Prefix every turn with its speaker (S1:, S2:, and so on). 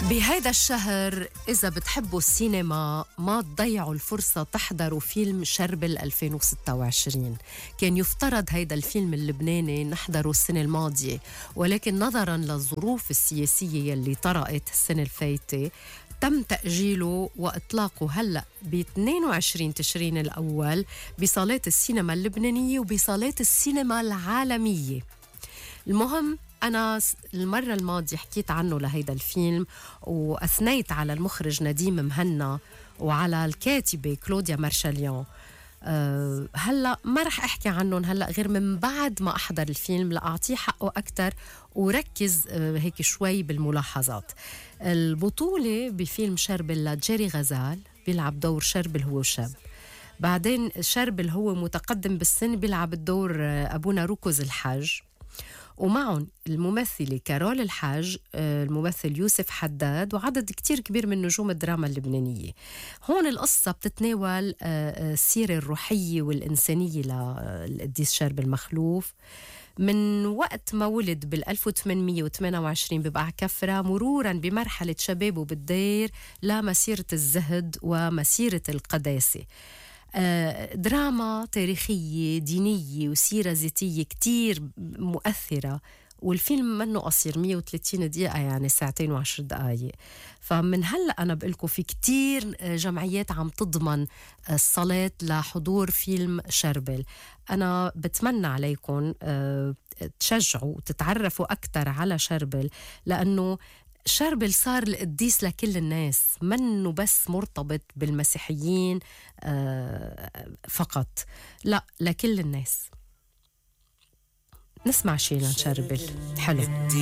S1: بهيدا الشهر إذا بتحبوا السينما ما تضيعوا الفرصة تحضروا فيلم شربل 2026. كان يفترض هيدا الفيلم اللبناني نحضره السنة الماضية، ولكن نظراً للظروف السياسية يلي طرقت السنة الفايتة تم تأجيله وإطلاقه هلأ ب 22 تشرين الأول بصالات السينما اللبنانية وبصالات السينما العالمية. المهم أنا المرة الماضية حكيت عنه لهيدا الفيلم وأثنيت على المخرج نديم مهنا وعلى الكاتبة كلوديا مارشاليون. هلأ ما رح أحكي عنهم هلأ غير من بعد ما أحضر الفيلم لأعطيه حقه أكتر وركز هيك شوي بالملاحظات. البطولة بفيلم شربل لجيري غزال، بيلعب دور شربل هو شاب. بعدين شربل هو متقدم بالسن بيلعب الدور أبونا ركز الحاج، ومعهم الممثلة كارول الحاج، الممثل يوسف حداد، وعدد كتير كبير من نجوم الدراما اللبنانية. هون القصة بتتناول السيرة الروحية والإنسانية للقديس شربل المخلوف من وقت ما ولد بال1828 ببقع كفرة، مرورا بمرحلة شبابه بالدير لمسيرة الزهد ومسيرة القداسة. دراما تاريخية دينية وسيرة ذاتية كتير مؤثرة، والفيلم منه قصير 130 دقيقة، يعني ساعتين و10 دقايق. فمن هلأ أنا بقولكم في كتير جمعيات عم تضمن الصلاة لحضور فيلم شربل. أنا بتمنى عليكم تشجعوا وتتعرفوا أكتر على شربل، لأنه شربل صار القديس لكل الناس، منه بس مرتبط بالمسيحيين فقط، لا لكل الناس. نسمع شي لشربل حلو.